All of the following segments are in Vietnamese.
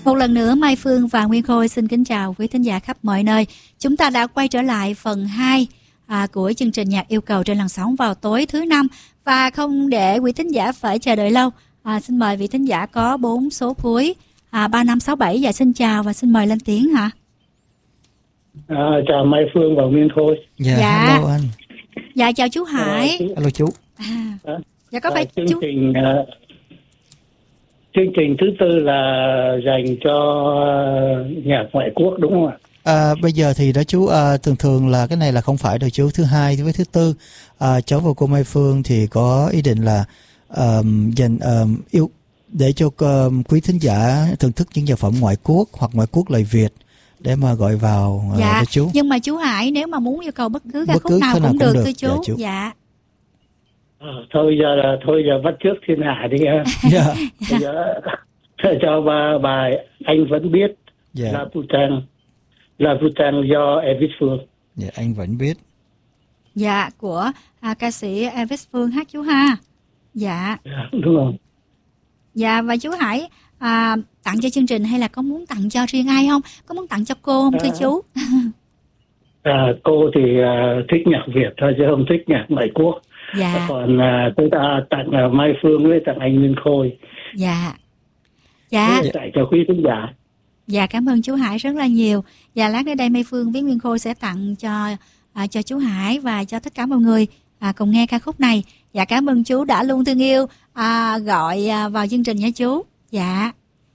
Một lần nữa Mai Phương và Nguyên Khôi xin kính chào quý thính giả khắp mọi nơi. Chúng ta đã quay trở lại phần 2 của chương trình Nhạc Yêu Cầu trên làn sóng vào tối thứ Năm. Và không để quý thính giả phải chờ đợi lâu, xin mời vị thính giả có 4 số cuối 3567. Dạ xin chào và xin mời lên tiếng hả? Chào Mai Phương và Nguyên Khôi. Dạ. Hello anh. Dạ chào chú Hải. Hello chú. Dạ có phải chú chương trình thứ tư là dành cho nhạc ngoại quốc đúng không ạ? Bây giờ thì đó chú, thường là cái này là không phải đâu chú. Thứ hai với thứ tư, cháu và cô Mai Phương thì có ý định là dành yêu để cho quý thính giả thưởng thức những nhạc phẩm ngoại quốc hoặc ngoại quốc lời Việt để mà gọi vào dạ. Chú. Nhưng mà chú Hải nếu mà muốn yêu cầu bất cứ ca khúc nào cũng được thưa chú. Dạ. Thôi giờ bắt trước thiên hạ đi em. Dạ. Giờ cho bài Anh Vẫn Biết. Dạ. La Putang do Elvis Phương. Dạ, Anh Vẫn Biết. Dạ, của ca sĩ Elvis Phương hát chú ha. Dạ. Dạ, đúng rồi. Dạ, và chú Hải tặng cho chương trình hay là có muốn tặng cho riêng ai không? Có muốn tặng cho cô không thưa chú? Cô thì thích nhạc Việt thôi chứ không thích nhạc ngoại quốc. Dạ. Còn chúng ta tặng Mai Phương với tặng anh Nguyên Khôi. Dạ. Dạ. Tặng cho quý khán giả. Dạ, cảm ơn chú Hải rất là nhiều. Và lát nữa đây Mai Phương với Nguyên Khôi sẽ tặng cho chú Hải và cho tất cả mọi người cùng nghe ca khúc này. Dạ, cảm ơn chú đã luôn thương yêu gọi vào chương trình nha chú. Dạ.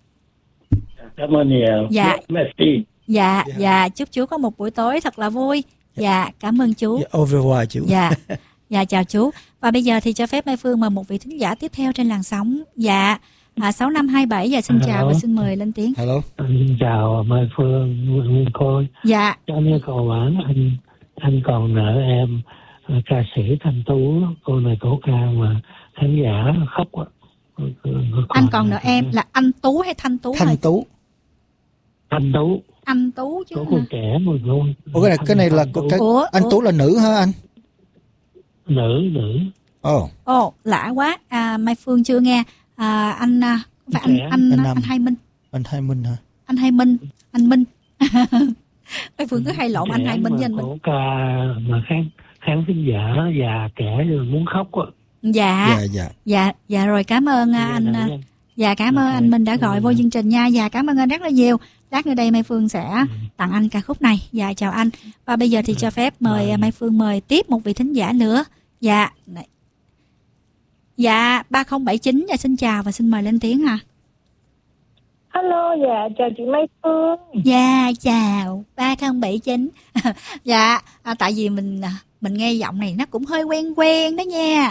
Cảm ơn nhiều. Dạ. Merci. Dạ, dạ, chúc chú có một buổi tối thật là vui. Dạ, cảm ơn chú. Au revoir chú. Dạ. Dạ, chào chú. Và bây giờ thì cho phép Mai Phương mời một vị thính giả tiếp theo trên làn sóng. Dạ. 6527. Dạ, xin chào và xin mời lên tiếng. Hello. Chào Mai Phương, Nguyên Khôi. Dạ. Cho nên cầu bản anh còn nợ em, ca sĩ Thanh Tú. Cô này cổ ca mà khán giả khóc ạ. Anh còn nợ em là anh Tú hay Thanh Tú? Thanh Tú. Thanh Tú. Anh Tú chứ. Có con trẻ mà luôn. Ủa cái này là anh Tú là nữ hả anh? Nữ. Ồ, lạ quá. Mai Phương chưa nghe. Anh Hai Minh. Anh Hai Minh hả? Anh Hai Minh. Anh Minh. Mai Phương cứ hay lộn anh Hai Minh với anh Minh. Cổ ca mà khán thính giả già trẻ rồi muốn khóc á. Dạ rồi, cảm ơn anh. Dạ, cảm ơn anh Minh đã gọi vô chương trình nha. Dạ, cảm ơn anh rất là nhiều. Lát nữa đây Mai Phương sẽ tặng anh ca khúc này. Dạ, chào anh. Và bây giờ thì cho phép mời Mai Phương mời tiếp một vị thính giả nữa. Dạ. Dạ, 3079. Dạ, xin chào và xin mời lên tiếng ha. Hello, dạ, chào chị Mai Phương. Dạ, chào 3079. Dạ, tại vì mình nghe giọng này nó cũng hơi quen quen đó nha.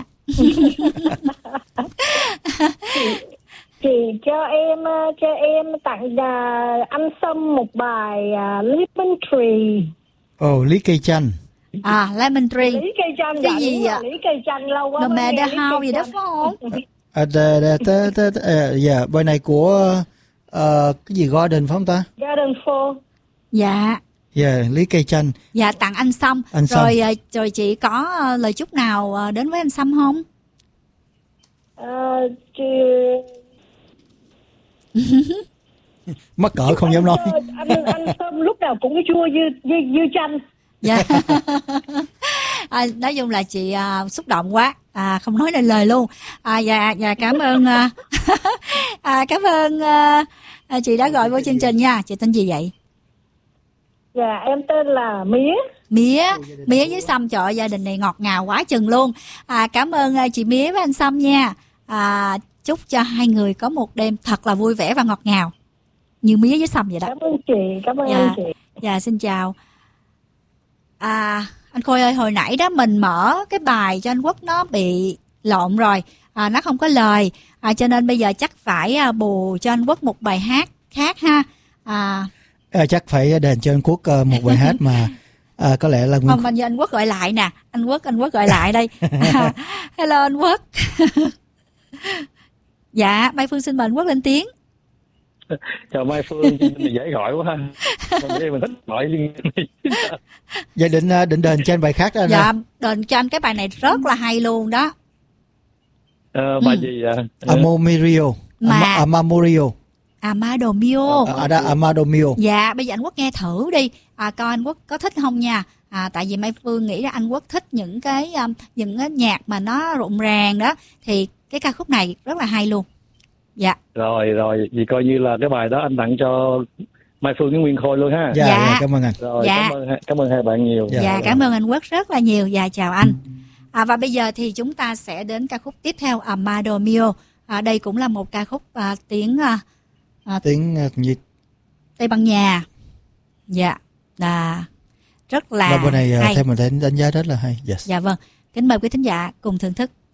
Chị cho em tặng anh Sâm một bài Lemon Tree. Lý Cây Chanh. Lemon Tree. Lý Cây Chanh. Cái gì ạ? Lý Cây Chanh lâu quá. No matter how gì đó phải không? Dạ, bài này của cái gì Garden phải không ta? Garden 4. Dạ. Dạ, Lý Cây Chanh. Dạ, tặng anh Sâm. Rồi chị có lời chúc nào đến với anh Sâm không? Mắc cỡ không dám nói. Anh Sâm lúc nào cũng chua như chanh. Dạ. Nói chung là chị xúc động quá, không nói nên lời luôn. Dạ cảm ơn cảm ơn chị đã gọi vô chương trình nha. Chị tên gì vậy? Dạ, em tên là Mía với Sâm. Trời ơi, gia đình này ngọt ngào quá chừng luôn. Cảm ơn chị Mía với anh Sâm nha. Chúc cho hai người có một đêm thật là vui vẻ và ngọt ngào như Mía với Sâm vậy đó. Cảm ơn chị, cảm ơn anh chị. Dạ, xin chào. Anh Khôi ơi, hồi nãy đó mình mở cái bài cho anh Quốc nó bị lộn rồi, nó không có lời, cho nên bây giờ chắc phải bù cho anh Quốc một bài hát khác ha. Chắc phải đền cho anh Quốc một bài hát mà có lẽ là không, giờ anh Quốc gọi lại nè. Anh Quốc gọi lại đây. Hello anh Quốc. Dạ, Mai Phương xin mời anh Quốc lên tiếng. Chào Mai Phương, dễ gọi quá. Mình thích gọi. Dạ, định đền cho anh bài khác đó anh. Dạ, đền cho anh cái bài này rất là hay luôn đó. Bài gì vậy? Amorio. Amado Mio. Amado Mio. Dạ, bây giờ anh Quốc nghe thử đi, coi anh Quốc có thích không nha. Tại vì Mai Phương nghĩ là anh Quốc thích những cái nhạc mà nó rộn ràng đó, thì cái ca khúc này rất là hay luôn. Dạ. Rồi, vì coi như là cái bài đó anh tặng cho Mai Phương với Nguyên Khôi luôn ha. Dạ, cảm ơn anh. Rồi, dạ. Cảm ơn hai bạn nhiều. Dạ, cảm ơn anh Quốc rất là nhiều. Dạ, chào anh. Và bây giờ thì chúng ta sẽ đến ca khúc tiếp theo, Amado Mio. Đây cũng là một ca khúc tiếng Tây Ban Nha. Dạ, rất là bên này hay. theo mình đánh giá rất là hay. Yes. Dạ vâng. Kính mời quý thính giả cùng thưởng thức.